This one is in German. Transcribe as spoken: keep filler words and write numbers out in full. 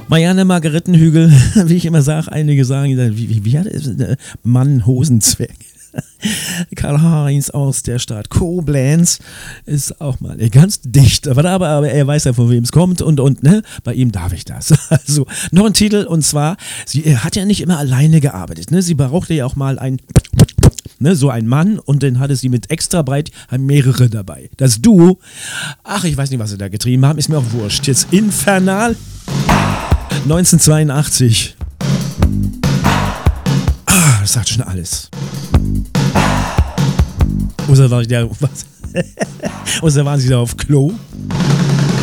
Marianne Margarettenhügel, wie ich immer sage, einige sagen, wie, wie, wie hat es? Mann, Hosenzwerg. Karl-Heinz aus der Stadt Koblenz ist auch mal ganz dicht, aber, aber, aber er weiß ja, von wem es kommt und, und ne, bei ihm darf ich das. Also noch ein Titel und zwar, sie hat ja nicht immer alleine gearbeitet, ne? Sie brauchte ja auch mal ein, ne, so ein Mann und dann hatte sie mit extra breit mehrere dabei. Das Duo, ach, ich weiß nicht, was sie da getrieben haben, ist mir auch wurscht. Jetzt Infernal neunzehnhundertzweiundachtzig. Ah, das sagt schon alles. Oder war, ja, was? Oder waren sie da auf Klo?